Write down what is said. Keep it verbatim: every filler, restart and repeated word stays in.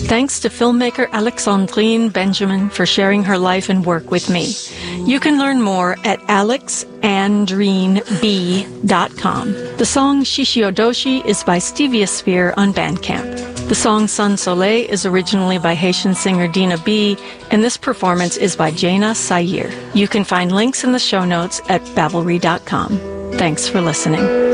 Thanks to filmmaker Alexandrine Benjamin for sharing her life and work with me. You can learn more at alex andrine b dot com. The song Shishiodoshi is by Stevia Sphere on Bandcamp. The song Sun Soleil is originally by Haitian singer Dina B, and this performance is by Jaina Sayer. You can find links in the show notes at babbelry dot com. Thanks for listening.